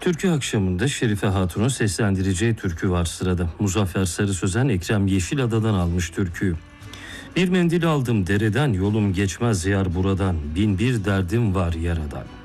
Türkü akşamında Şerife Hatun'un seslendireceği türkü var sırada. Muzaffer Sarı Sözen Ekrem Yeşilada'dan almış türküyü. Bir mendil aldım dereden, yolum geçmez yar buradan, bin bir derdim var yaradan.